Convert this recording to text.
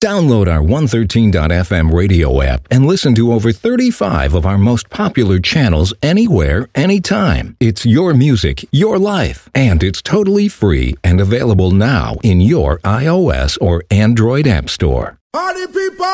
Download our 113.fm radio app and listen to over 35 of our most popular channels anywhere, anytime. It's your music, your life, and it's totally free and available now in your iOS or Android app store. Party people!